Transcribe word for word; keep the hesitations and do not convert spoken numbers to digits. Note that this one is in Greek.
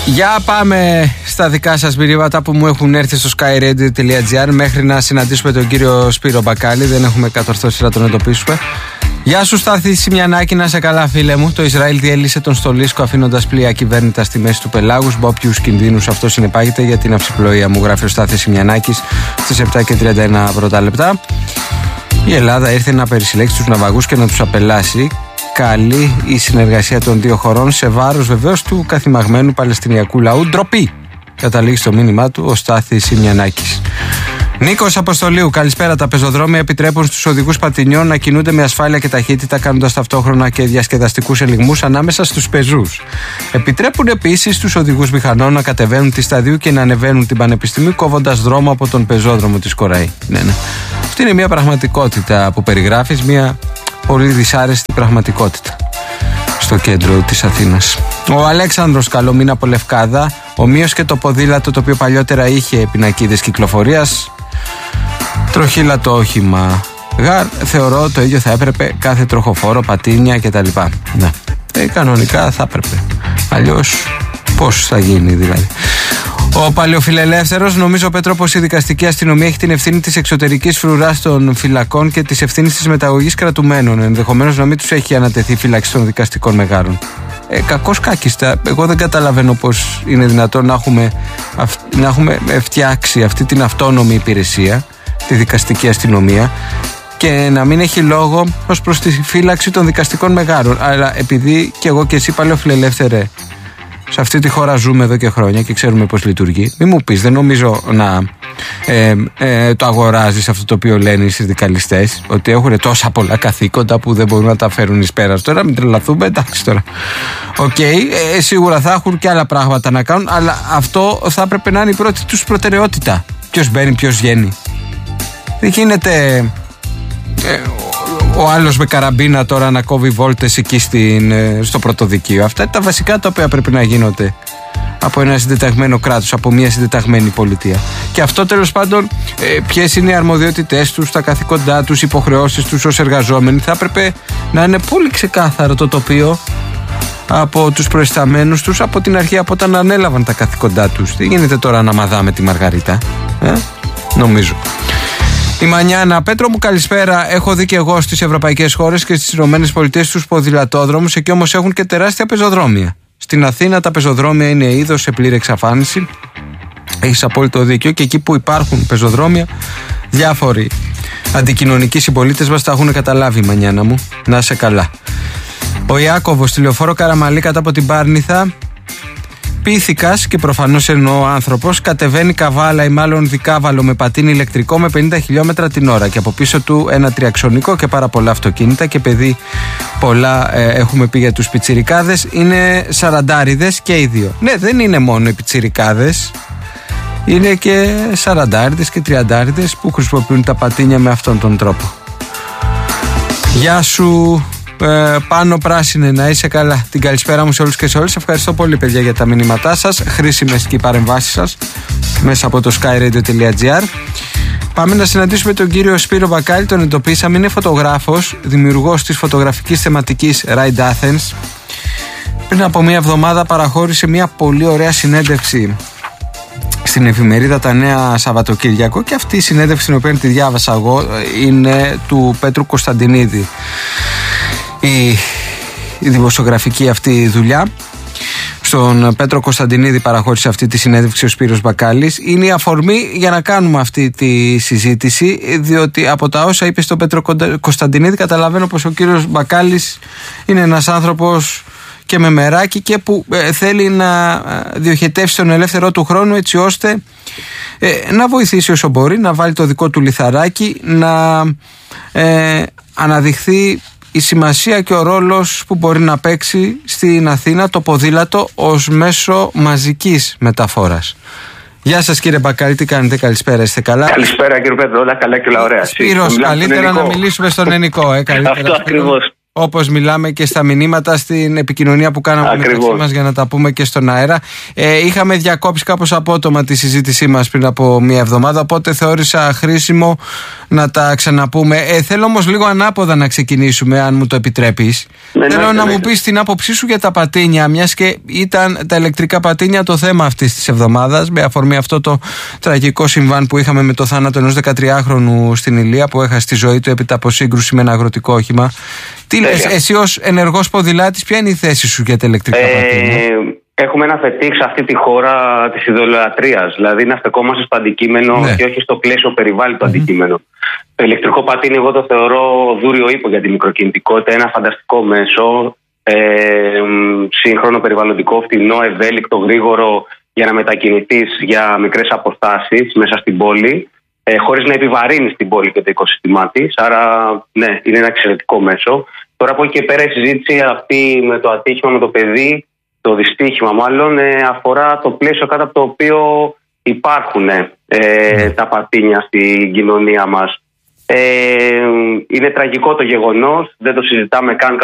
Για πάμε στα δικά σας μηνύματα που μου έχουν έρθει στο skyradio τελεία gr μέχρι να συναντήσουμε τον κύριο Σπύρο Μπακάλη. Δεν έχουμε κατορθώσει να τον εντοπίσουμε. Γεια σου Στάθη Σιμιανάκη, να σε καλά φίλε μου. Το Ισραήλ διέλυσε τον Στολίσκο αφήνοντας πλοία κυβέρνητα στη μέση του πελάγους. Μπα όποιους κινδύνους αυτό συνεπάγεται για την αυσιπλοεία μου, γράφει ο Στάθης Σιμιανάκης στις επτά και τριάντα ένα πρώτα λεπτά. Η Ελλάδα ήρθε να περισυλλέξει τους ναυαγούς και να τους απελάσει. Καλή η συνεργασία των δύο χωρών σε βάρος βεβαίως του καθημαγμένου Παλαιστινιακού λαού. Ντροπή! Καταλήγει στο μήνυμά του ο Στάθης Σιμιανάκης. Νίκος Αποστολίου, καλησπέρα. Τα πεζοδρόμια επιτρέπουν στους οδηγούς πατινιών να κινούνται με ασφάλεια και ταχύτητα, κάνοντας ταυτόχρονα και διασκεδαστικούς ελιγμούς ανάμεσα στους πεζούς. Επιτρέπουν επίσης στους οδηγούς μηχανών να κατεβαίνουν τη Σταδίου και να ανεβαίνουν την Πανεπιστημίου, κόβοντας δρόμο από τον πεζόδρομο της Κοραή. Ναι, ναι. Αυτή είναι μια πραγματικότητα που περιγράφεις, μια πολύ δυσάρεστη πραγματικότητα στο κέντρο της Αθήνας. Ο Αλέξανδρος, καλό μήνα από Λευκάδα. Ομοίως και το ποδήλατο, το οποίο παλιότερα είχε πινακίδες κυκλοφορίας, τροχύλα το όχημα. Γαρ, θεωρώ το ίδιο θα έπρεπε κάθε τροχοφόρο, πατίνια κτλ. Ναι, ε, κανονικά θα έπρεπε. Αλλιώς πώς θα γίνει δηλαδή. Ο Παλαιοφιλελεύθερος, νομίζω Πέτρο πως η δικαστική αστυνομία έχει την ευθύνη της εξωτερικής φρουράς των φυλακών και της ευθύνης της μεταγωγής κρατουμένων. Ενδεχομένως να μην τους έχει ανατεθεί φύλαξη των δικαστικών μεγάρων. Ε, κακώς κάκιστα. Εγώ δεν καταλαβαίνω πως είναι δυνατόν να έχουμε, αυ, να έχουμε φτιάξει αυτή την αυτόνομη υπηρεσία, τη δικαστική αστυνομία, και να μην έχει λόγο ως προς τη φύλαξη των δικαστικών μεγάρων. Αλλά επειδή και εγώ και εσύ Παλαιοφιλελεύθερε σε αυτή τη χώρα ζούμε εδώ και χρόνια και ξέρουμε πώς λειτουργεί, μην μου πεις, δεν νομίζω να ε, ε, το αγοράζεις αυτό το οποίο λένε οι συνδικαλιστές, ότι έχουν τόσα πολλά καθήκοντα που δεν μπορούν να τα φέρουν εις πέρας. Τώρα μην τρελαθούμε, εντάξει τώρα. Οκ, okay, ε, σίγουρα θα έχουν και άλλα πράγματα να κάνουν, αλλά αυτό θα έπρεπε να είναι η πρώτη τους προτεραιότητα. Ποιος μπαίνει, ποιος βγαίνει. Δεν γίνεται ε, ο άλλος με καραμπίνα τώρα να κόβει βόλτες εκεί στην, στο πρωτοδικείο. Αυτά είναι τα βασικά τα οποία πρέπει να γίνονται από ένα συντεταγμένο κράτος, από μια συντεταγμένη πολιτεία. Και αυτό τέλος πάντων, ε, ποιες είναι οι αρμοδιότητές τους, τα καθήκοντά τους, οι υποχρεώσεις τους ως εργαζόμενοι, θα έπρεπε να είναι πολύ ξεκάθαρο το τοπίο από τους προϊσταμένους τους από την αρχή, από όταν ανέλαβαν τα καθήκοντά τους. Τι γίνεται τώρα να μαδάμε τη Μαργαρίτα, ε? Νομίζω. Η Μανιάνα, Πέτρο μου καλησπέρα. Έχω δει και εγώ στις ευρωπαϊκές χώρες και στις Ηνωμένες Πολιτείες τους ποδηλατόδρομους, εκεί όμως έχουν και τεράστια πεζοδρόμια. Στην Αθήνα τα πεζοδρόμια είναι είδος σε πλήρη εξαφάνιση. Έχεις απόλυτο δίκιο, και εκεί που υπάρχουν πεζοδρόμια, διάφοροι αντικοινωνικοί συμπολίτες μας τα έχουν καταλάβει, Μανιάνα μου. Να είσαι καλά. Ο Ιάκωβος, στη Λεωφόρο Καραμαλή κάτω από την Πάρνηθα, πίθηκας, και προφανώς εννοώ άνθρωπος, κατεβαίνει καβάλα ή μάλλον δικάβαλο με πατίνι ηλεκτρικό με πενήντα χιλιόμετρα την ώρα και από πίσω του ένα τριαξονικό και πάρα πολλά αυτοκίνητα, και παιδί πολλά ε, έχουμε πει για τους πιτσιρικάδες, είναι σαραντάριδες και οι δύο. Ναι, δεν είναι μόνο οι πιτσιρικάδες, είναι και σαραντάριδες και τριαντάριδες που χρησιμοποιούν τα πατίνια με αυτόν τον τρόπο. Γεια σου Ε, Πάνω Πράσινε, να είσαι καλά. Την καλησπέρα μου σε όλους και σε όλες. Ευχαριστώ πολύ παιδιά για τα μηνύματά σας, χρήσιμες και οι παρεμβάσεις σας μέσα από το skyradio τελεία gr. Πάμε να συναντήσουμε τον κύριο Σπύρο Μπακάλη. Τον εντοπίσαμε, είναι φωτογράφος, δημιουργός της φωτογραφικής θεματικής Ride Athens. Πριν από μια εβδομάδα παραχώρησε μια πολύ ωραία συνέντευξη στην εφημερίδα Τα Νέα Σαββατοκύριακο, και αυτή η συνέντευξη, την οποία τη διάβασα εγώ, είναι του Πέτρου Κωνσταντινίδη. Η, η δημοσιογραφική αυτή δουλειά. Στον Πέτρο Κωνσταντινίδη παραχώρησε αυτή τη συνέντευξη ο Σπύρος Μπακάλης. Είναι η αφορμή για να κάνουμε αυτή τη συζήτηση, διότι από τα όσα είπε στον Πέτρο Κωνσταντινίδη καταλαβαίνω πως ο κύριος Μπακάλης είναι ένας άνθρωπος και με μεράκι, και που ε, θέλει να διοχετεύσει τον ελεύθερό του χρόνο έτσι ώστε ε, να βοηθήσει όσο μπορεί, να βάλει το δικό του λιθαράκι, να ε, αναδειχθεί η σημασία και ο ρόλος που μπορεί να παίξει στην Αθήνα το ποδήλατο ως μέσο μαζικής μεταφόρας. Γεια σας κύριε Μπακάλη, τι κάνετε, καλησπέρα, είστε καλά? Καλησπέρα κύριε Πέτρο, όλα καλά και όλα ωραία. Σπύρος, καλύτερα να μιλήσουμε στον ελληνικό. Ε, καλύτερα, αυτό ακριβώς. Όπως μιλάμε και στα μηνύματα στην επικοινωνία που κάναμε μεταξύ μας για να τα πούμε και στον αέρα. Ε, είχαμε διακόψει κάπως απότομα τη συζήτησή μας πριν από μία εβδομάδα, οπότε θεώρησα χρήσιμο να τα ξαναπούμε. Ε, θέλω όμως λίγο ανάποδα να ξεκινήσουμε, αν μου το επιτρέπεις. Ναι, θέλω ναι, να ναι. μου πεις την άποψή σου για τα πατίνια, μιας και ήταν τα ηλεκτρικά πατίνια το θέμα αυτής της εβδομάδας, με αφορμή αυτό το τραγικό συμβάν που είχαμε με το θάνατο ενός δεκατριάχρονου στην Ηλία, που έχασε τη ζωή του έπειτα από σύγκρουση με ένα αγροτικό όχημα. Τι λες, εσύ ως ενεργός ποδηλάτης, ποια είναι η θέση σου για τα ηλεκτρικά Ε, πατίνια? Έχουμε ένα φετίχ σε αυτή τη χώρα της ειδωλολατρίας. Δηλαδή να στεκόμαστε στο αντικείμενο, Ναι. και όχι στο πλαίσιο περιβάλλει το αντικείμενο. Το ηλεκτρικό πατίνι, εγώ το θεωρώ δούριο ύπο για τη μικροκινητικότητα. Ένα φανταστικό μέσο. Ε, σύγχρονο, περιβαλλοντικό, φτηνό, ευέλικτο, γρήγορο για να μετακινηθείς για μικρές αποστάσεις μέσα στην πόλη, ε, χωρίς να επιβαρύνεις την πόλη και το οικοσύστημά της. Άρα, ναι, είναι ένα εξαιρετικό μέσο. Τώρα από εκεί και πέρα η συζήτηση αυτή με το ατύχημα με το παιδί, το δυστύχημα μάλλον, ε, αφορά το πλαίσιο κάτω από το οποίο υπάρχουν ε, τα πατίνια στην κοινωνία μας. Ε, είναι τραγικό το γεγονός, δεν το συζητάμε καν.